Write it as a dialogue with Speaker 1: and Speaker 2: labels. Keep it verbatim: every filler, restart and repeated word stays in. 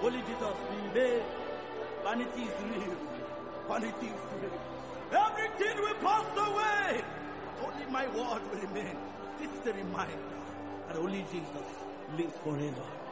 Speaker 1: Only Jesus remains. Vanity is real. Vanity is real. Everything will pass away. Only my word will remain. This is the reminder that only Jesus lives forever.